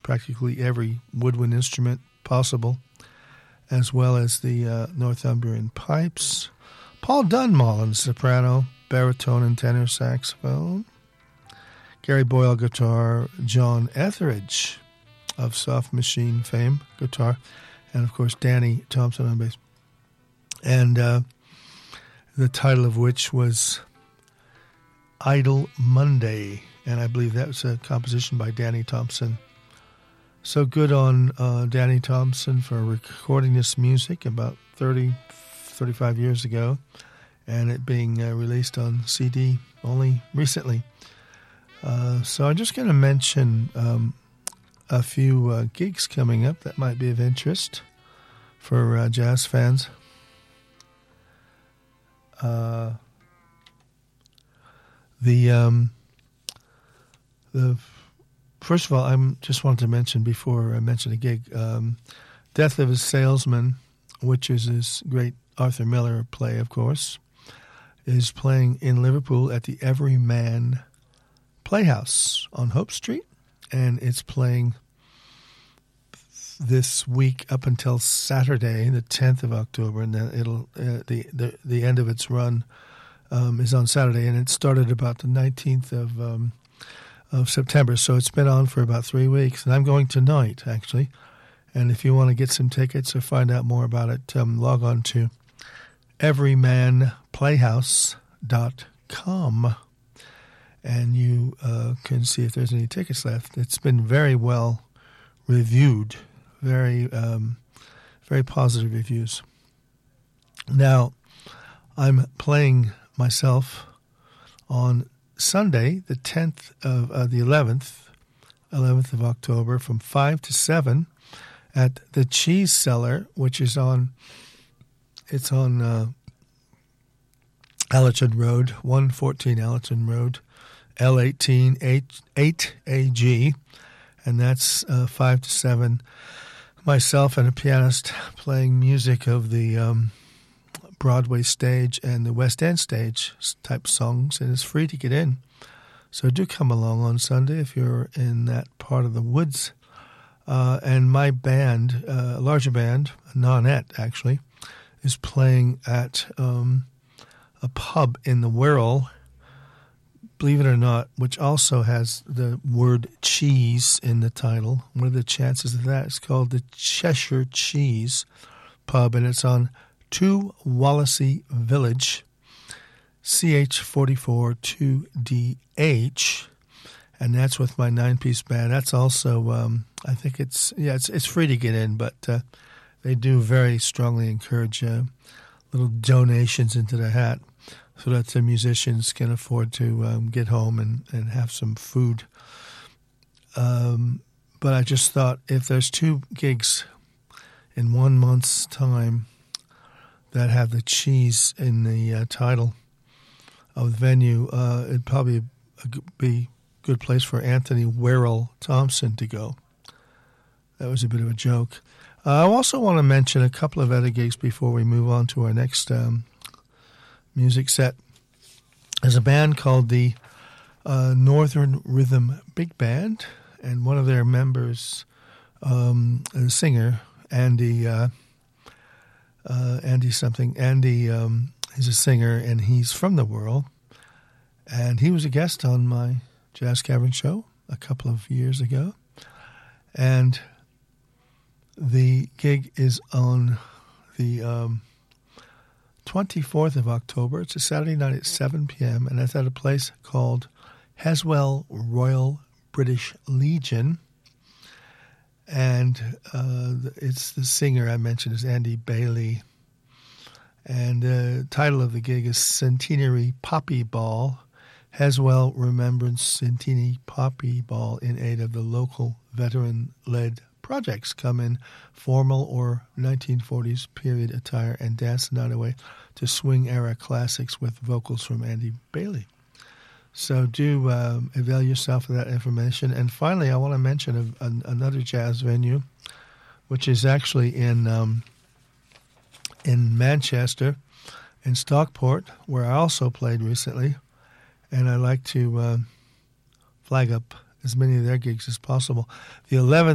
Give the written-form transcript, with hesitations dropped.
practically every woodwind instrument possible, as well as the Northumbrian pipes. Paul Dunmullen, soprano, baritone, and tenor saxophone. Gary Boyle, guitar. John Etheridge of Soft Machine fame, guitar. And, of course, Danny Thompson on bass. And the title of which was Idle Monday. And I believe that was a composition by Danny Thompson. So good on Danny Thompson for recording this music about 35 years ago, and it being released on CD only recently. So I'm just going to mention a few gigs coming up that might be of interest for jazz fans. The first of all, I just wanted to mention before I mention a gig, Death of a Salesman, which is this great Arthur Miller play, of course, is playing in Liverpool at the Everyman Playhouse on Hope Street, and it's playing this week up until Saturday, the 10th of October, and then it'll the end of its run is on Saturday, and it started about the 19th of September, so it's been on for about 3 weeks, and I'm going tonight, actually. And if you want to get some tickets or find out more about it, log on to everymanplayhouse.com, and you can see if there's any tickets left. It's been very well reviewed, very positive reviews. Now, I'm playing myself on Sunday, the 10th of the 11th of October, from 5 to 7 at the Cheese Cellar, which is on Allerton Road, 114 Allerton Road, L18 8AG, and that's 5 to 7. Myself and a pianist playing music of the Broadway stage and the West End stage type songs, and it's free to get in. So do come along on Sunday if you're in that part of the woods. And my band, a larger band, Nonette actually, is playing at a pub in the Wirral, believe it or not, which also has the word cheese in the title. What are the chances of that? It's called the Cheshire Cheese Pub, and it's on 2 Wallasey Village, CH44 2DH, and that's with my 9-piece band. That's also, I think it's free to get in, but they do very strongly encourage little donations into the hat so that the musicians can afford to get home and have some food. But I just thought if there's 2 gigs in 1 month's time that have the cheese in the title of the venue, it'd probably be a good place for Anthony Werrell Thompson to go. That was a bit of a joke. I also want to mention a couple of other gigs before we move on to our next music set. There's a band called the Northern Rhythm Big Band, and one of their members, the singer, Andy he's a singer, and he's from the Wirral, and he was a guest on my Jazz Cavern show a couple of years ago, and the gig is on the 24th of October. It's a Saturday night at 7 p.m., and it's at a place called Haswell Royal British Legion. And it's the singer I mentioned is Andy Bailey. And the title of the gig is Centenary Poppy Ball, Haswell Remembrance Centenary Poppy Ball in aid of the local veteran-led projects. Come in formal or 1940s period attire and dance the night away to swing-era classics with vocals from Andy Bailey. So do avail yourself of that information. And finally, I want to mention another jazz venue, which is actually in Manchester, in Stockport, where I also played recently. And I like to flag up as many of their gigs as possible. The 11th